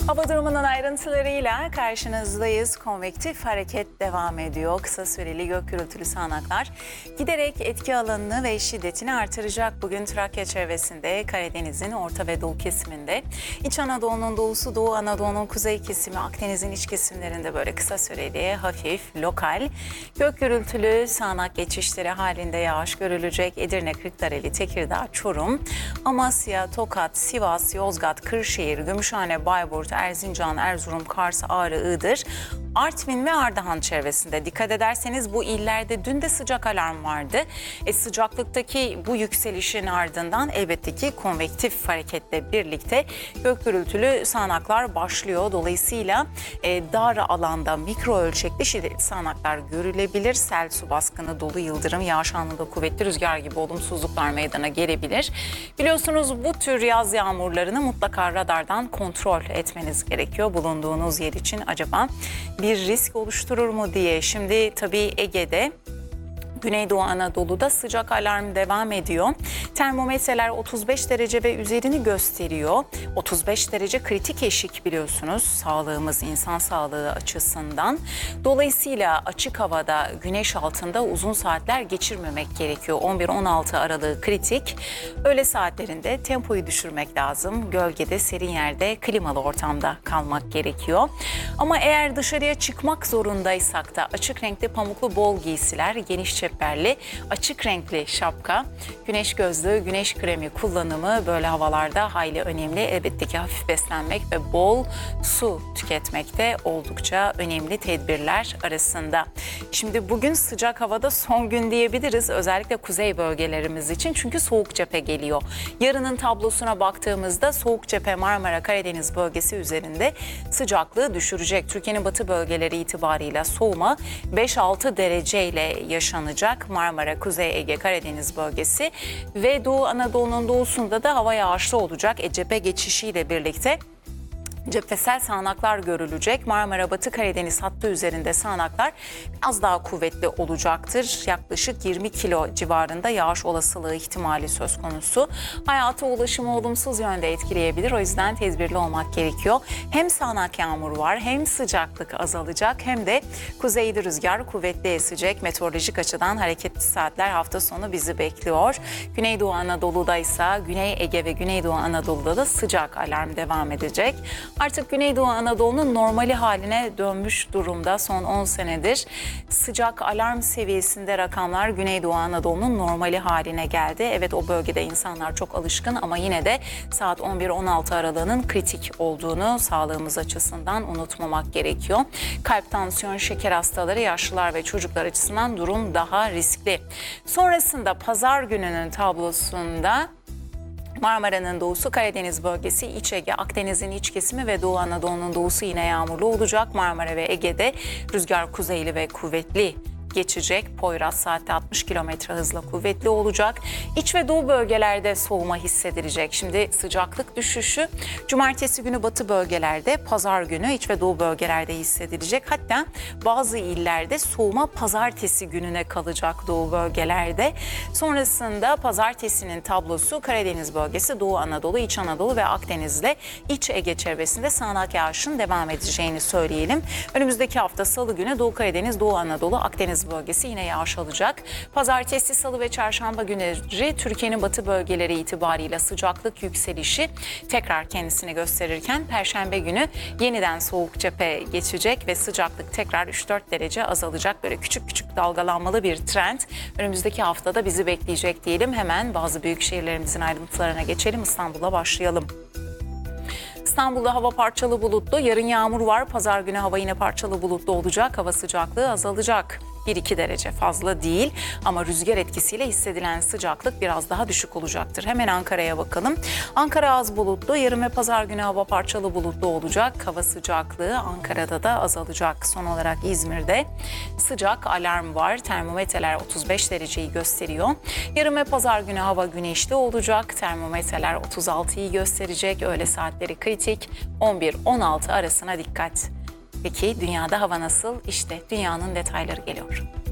Hava durumunun ayrıntılarıyla karşınızdayız. Konvektif hareket devam ediyor. Kısa süreli gök gürültülü sağanaklar giderek etki alanını ve şiddetini artıracak. Bugün Trakya çevresinde, Karadeniz'in orta ve doğu kesiminde, İç Anadolu'nun doğusu, Doğu Anadolu'nun kuzey kesimi, Akdeniz'in iç kesimlerinde böyle kısa süreli, hafif, lokal gök gürültülü sağanak geçişleri halinde yağış görülecek. Edirne, Kırklareli, Tekirdağ, Çorum, Amasya, Tokat, Sivas, Yozgat, Kırşehir, Gümüşhane, Bayburt, Erzincan, Erzurum, Kars, Ağrı, Iğdır, Artvin ve Ardahan çevresinde. Dikkat ederseniz bu illerde dün de sıcak alarm vardı. Sıcaklıktaki bu yükselişin ardından elbette ki konvektif hareketle birlikte gök gürültülü sağanaklar başlıyor. Dolayısıyla dar alanda mikro ölçekli şiddetli sağanaklar görülebilir. Sel, su baskını, dolu, yıldırım, yağış anında kuvvetli rüzgar gibi olumsuzluklar meydana gelebilir. Biliyorsunuz bu tür yaz yağmurlarını mutlaka radardan kontrol etmeniz gerekiyor. Bulunduğunuz yer için acaba bir risk oluşturur mu diye. Şimdi tabii Ege'de, Güneydoğu Anadolu'da sıcak alarm devam ediyor. Termometreler 35 derece ve üzerini gösteriyor. 35 derece kritik eşik biliyorsunuz sağlığımız, insan sağlığı açısından. Dolayısıyla açık havada güneş altında uzun saatler geçirmemek gerekiyor. 11-16 aralığı kritik. Öğle saatlerinde tempoyu düşürmek lazım. Gölgede, serin yerde, klimalı ortamda kalmak gerekiyor. Ama eğer dışarıya çıkmak zorundaysak da açık renkli pamuklu bol giysiler, geniş çeperli, açık renkli şapka, güneş gözlüğü, güneş kremi kullanımı böyle havalarda hayli önemli. Elbette ki hafif beslenmek ve bol su tüketmek de oldukça önemli tedbirler arasında. Şimdi bugün sıcak havada son gün diyebiliriz. Özellikle kuzey bölgelerimiz için çünkü soğuk cephe geliyor. Yarının tablosuna baktığımızda soğuk cephe Marmara, Karadeniz bölgesi üzerinde sıcaklığı düşürecek. Türkiye'nin batı bölgeleri itibarıyla soğuma 5-6 dereceyle yaşanacak. Marmara, Kuzey Ege, Karadeniz bölgesi ve Doğu Anadolu'nun doğusunda da hava yağışlı olacak. Cephe geçişiyle birlikte cephesel sağanaklar görülecek. Marmara, Batı Karadeniz hattı üzerinde sağanaklar biraz daha kuvvetli olacaktır. Yaklaşık 20 kilo civarında yağış olasılığı ihtimali söz konusu. Hayata ulaşımı olumsuz yönde etkileyebilir. O yüzden tedbirli olmak gerekiyor. Hem sağanak yağmur var, hem sıcaklık azalacak, hem de kuzeyli rüzgar kuvvetli esecek. Meteorolojik açıdan hareketli saatler hafta sonu bizi bekliyor. Güneydoğu Anadolu'da ise Güney Ege ve Güneydoğu Anadolu'da da sıcak alarm devam edecek. Artık Güneydoğu Anadolu'nun normali haline dönmüş durumda. Son 10 senedir sıcak alarm seviyesinde rakamlar Güneydoğu Anadolu'nun normali haline geldi. Evet, o bölgede insanlar çok alışkın ama yine de saat 11-16 aralığının kritik olduğunu sağlığımız açısından unutmamak gerekiyor. Kalp, tansiyon, şeker hastaları, yaşlılar ve çocuklar açısından durum daha riskli. Sonrasında pazar gününün tablosunda Marmara'nın doğusu, Karadeniz bölgesi, İç Ege, Akdeniz'in iç kesimi ve Doğu Anadolu'nun doğusu yine yağmurlu olacak. Marmara ve Ege'de rüzgar kuzeyli ve kuvvetli geçecek. Poyraz saatte 60 kilometre hızla kuvvetli olacak. İç ve doğu bölgelerde soğuma hissedilecek. Şimdi sıcaklık düşüşü cumartesi günü batı bölgelerde, pazar günü iç ve doğu bölgelerde hissedilecek. Hatta bazı illerde soğuma pazartesi gününe kalacak doğu bölgelerde. Sonrasında pazartesinin tablosu Karadeniz bölgesi, Doğu Anadolu, İç Anadolu ve Akdeniz'le İç Ege çevresinde sağanak yağışın devam edeceğini söyleyelim. Önümüzdeki hafta Salı günü Doğu Karadeniz, Doğu Anadolu, Akdeniz bölgesi yine yağış alacak. Pazartesi, Salı ve Çarşamba günleri Türkiye'nin batı bölgeleri itibariyle sıcaklık yükselişi tekrar kendisini gösterirken Perşembe günü yeniden soğuk cephe geçecek ve sıcaklık tekrar 3-4 derece azalacak. Böyle küçük küçük dalgalanmalı bir trend önümüzdeki haftada bizi bekleyecek diyelim. Hemen bazı büyük şehirlerimizin ayrıntılarına geçelim. İstanbul'a başlayalım. İstanbul'da hava parçalı bulutlu, yarın yağmur var. Pazar günü hava yine parçalı bulutlu olacak. Hava sıcaklığı azalacak. 1-2 derece fazla değil ama rüzgar etkisiyle hissedilen sıcaklık biraz daha düşük olacaktır. Hemen Ankara'ya bakalım. Ankara az bulutlu, yarın ve pazar günü hava parçalı bulutlu olacak. Hava sıcaklığı Ankara'da da azalacak. Son olarak İzmir'de sıcak alarm var. Termometreler 35 dereceyi gösteriyor. Yarın ve pazar günü hava güneşli olacak. Termometreler 36'yı gösterecek. Öğle saatleri kritik. 11-16 arasına dikkat. Peki dünyada hava nasıl? İşte dünyanın detayları geliyor.